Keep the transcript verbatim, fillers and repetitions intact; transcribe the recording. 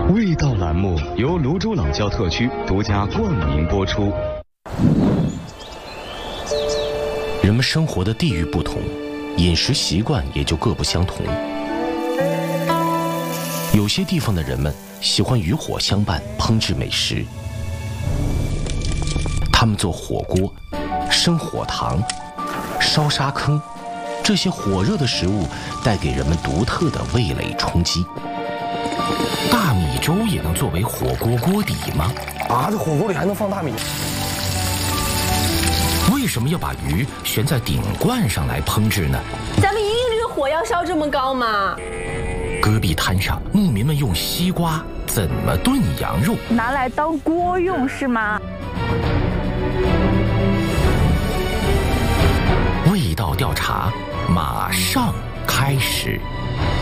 味道栏目由泸州老窖特区独家冠名播出。 人们生活的地域不同，饮食习惯也就各不相同。有些地方的人们喜欢与火相伴烹制美食，他们做火锅、生火塘、烧沙坑，这些火热的食物带给人们独特的味蕾冲击。 大米粥也能作为火锅锅底吗？ 啊，这火锅里还能放大米？ 为什么要把鱼悬在顶罐上来烹制呢？ 咱们一定这个火要烧这么高吗？ 戈壁滩上，牧民们用西瓜怎么炖羊肉？ 拿来当锅用是吗？ 味道调查马上开始。